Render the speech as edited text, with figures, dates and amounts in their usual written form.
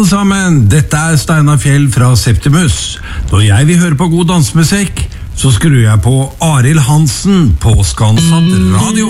alle sammen, dette Steinar Fjell fra Septimus. Når jeg vil høre på god dansemusikk, så skrur jeg på Arild Hansen på Skansatt Radio.